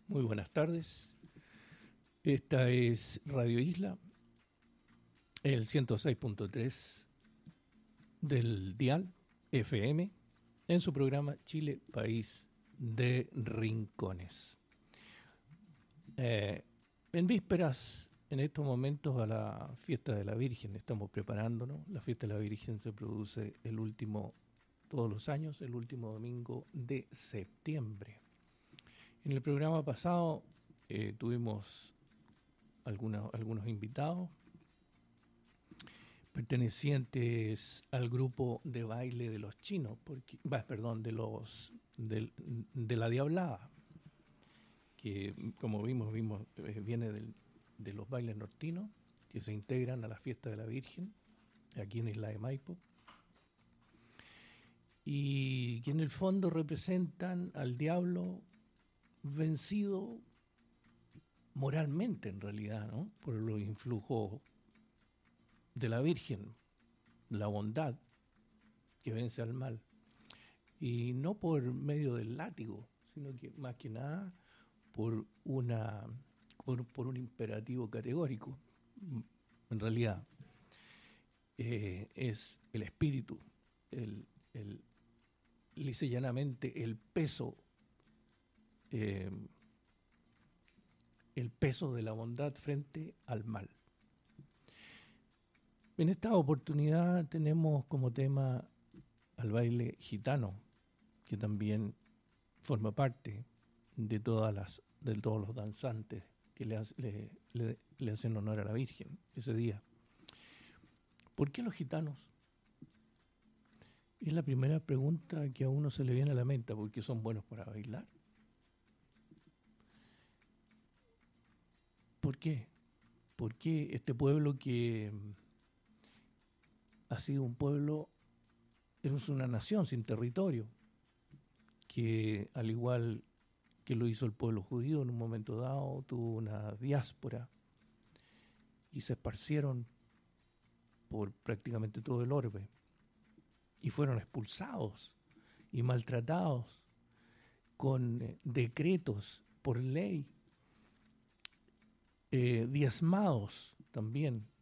Muy buenas tardes. Esta es Radio Isla, el 106.3 del Dial FM, en su programa Chile, País de Rincones. En vísperas, en estos momentos, a la fiesta de la Virgen, estamos preparándonos. La fiesta de la Virgen se produce todos los años, el último domingo de septiembre. En el programa pasado tuvimos algunos invitados pertenecientes al grupo de baile de los chinos, de la Diablada, que como vimos viene de los bailes nortinos que se integran a la fiesta de la Virgen aquí en Isla de Maipo, y que en el fondo representan al diablo vencido moralmente, en realidad, ¿no? Por los influjos de la Virgen, la bondad que vence al mal, y no por medio del látigo, sino que más que nada por un imperativo categórico. En realidad es el espíritu, lisa y llanamente el peso de la bondad frente al mal. En esta oportunidad tenemos como tema al baile gitano, que también forma parte de todos los danzantes que le hacen honor a la Virgen ese día. ¿Por qué los gitanos? Es la primera pregunta que a uno se le viene a la mente, porque son buenos para bailar. ¿Por qué? ¿Por qué este pueblo que ha sido un pueblo, es una nación sin territorio, que al igual que lo hizo el pueblo judío en un momento dado, tuvo una diáspora y se esparcieron por prácticamente todo el orbe y fueron expulsados y maltratados con decretos por ley, diezmados también